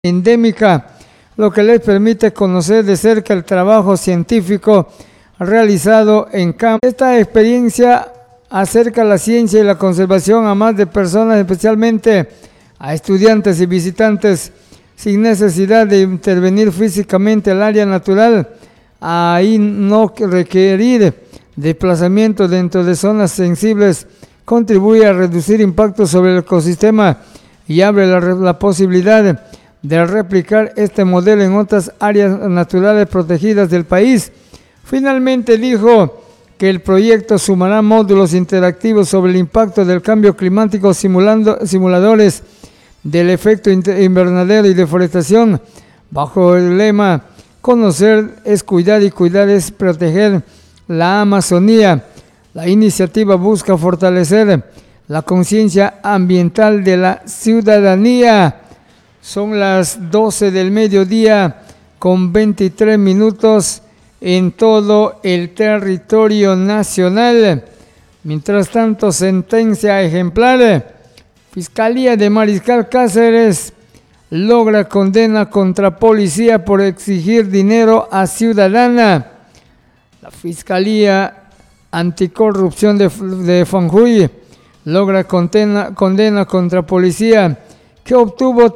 endémica, lo que les permite conocer de cerca el trabajo científico realizado en campo. Esta experiencia acerca la ciencia y la conservación a más de personas, especialmente a estudiantes y visitantes, sin necesidad de intervenir físicamente al área natural, ahí no requerir desplazamiento dentro de zonas sensibles, contribuye a reducir impactos sobre el ecosistema y abre la posibilidad de replicar este modelo en otras áreas naturales protegidas del país. Finalmente dijo que el proyecto sumará módulos interactivos sobre el impacto del cambio climático, simuladores del efecto invernadero y deforestación, bajo el lema "Conocer es cuidar y cuidar es proteger la Amazonía". La iniciativa busca fortalecer la conciencia ambiental de la ciudadanía. Son las 12 del mediodía con 23 minutos en todo el territorio nacional. Mientras tanto, sentencia ejemplar. Fiscalía de Mariscal Cáceres logra condena contra policía por exigir dinero a ciudadana. La Fiscalía Anticorrupción de Fanjuy logra condena contra policía que obtuvo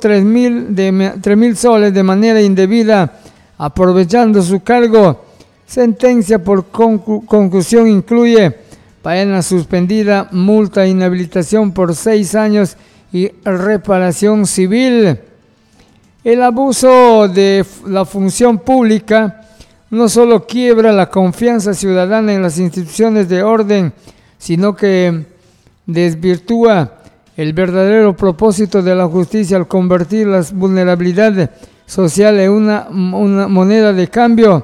3.000 soles de manera indebida, aprovechando su cargo. Sentencia por conclusión incluye pena suspendida, multa, inhabilitación por 6 años y reparación civil. El abuso de la función pública no solo quiebra la confianza ciudadana en las instituciones de orden, sino que desvirtúa el verdadero propósito de la justicia al convertir la vulnerabilidad social en una moneda de cambio.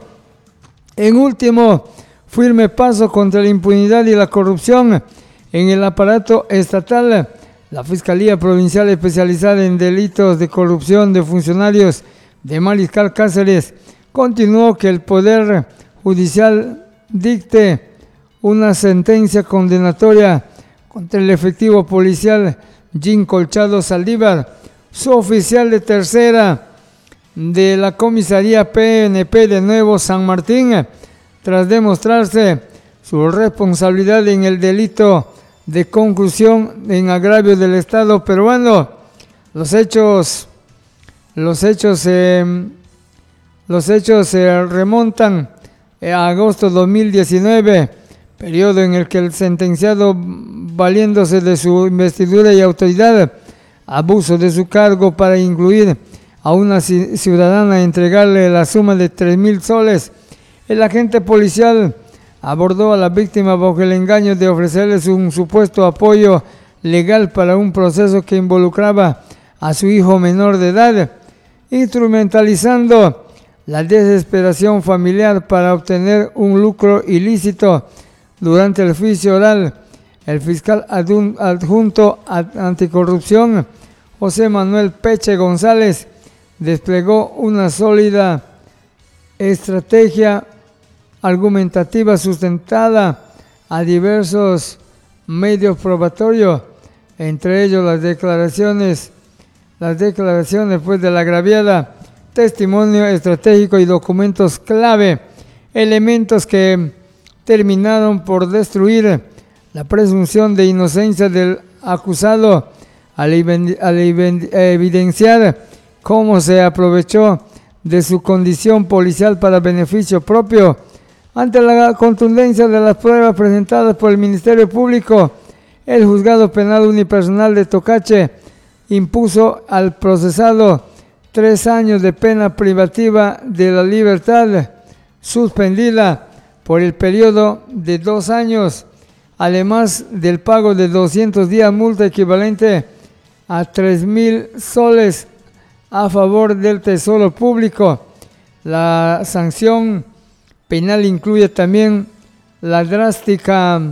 En último, firme paso contra la impunidad y la corrupción en el aparato estatal. La Fiscalía Provincial Especializada en Delitos de Corrupción de Funcionarios de Mariscal Cáceres continuó que el Poder Judicial dicte una sentencia condenatoria contra el efectivo policial Jean Colchado Saldívar, suboficial de tercera de la Comisaría PNP de Nuevo San Martín, tras demostrarse su responsabilidad en el delito de concursión en agravio del Estado peruano. Los hechos se remontan a agosto de 2019, periodo en el que el sentenciado, valiéndose de su investidura y autoridad, abuso de su cargo para incluir a una ciudadana a entregarle la suma de 3.000 soles. El agente policial abordó a la víctima bajo el engaño de ofrecerles un supuesto apoyo legal para un proceso que involucraba a su hijo menor de edad, instrumentalizando la desesperación familiar para obtener un lucro ilícito. Durante el juicio oral, el fiscal adjunto anticorrupción, José Manuel Peche González, desplegó una sólida estrategia argumentativa sustentada a diversos medios probatorios, entre ellos las declaraciones pues, de la agraviada, testimonio estratégico y documentos clave, elementos que terminaron por destruir la presunción de inocencia del acusado al evidenciar cómo se aprovechó de su condición policial para beneficio propio. Ante la contundencia de las pruebas presentadas por el Ministerio Público, el Juzgado Penal Unipersonal de Tocache impuso al procesado 3 años de pena privativa de la libertad, suspendida por el periodo de 2 años, además del pago de 200 días multa equivalente a 3.000 soles a favor del Tesoro Público. La sanción penal incluye también la drástica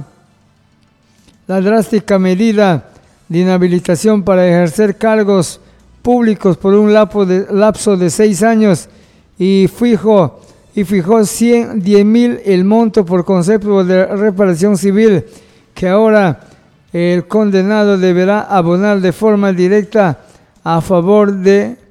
medida de inhabilitación para ejercer cargos públicos por un lapso de 6 años y fijó 10.000 el monto por concepto de reparación civil que ahora el condenado deberá abonar de forma directa a favor de